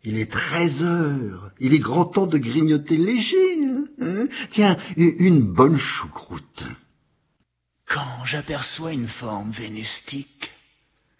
Il est 13 heures. Il est grand temps de grignoter léger. Hein. Tiens, une bonne choucroute. Quand j'aperçois une forme vénustique,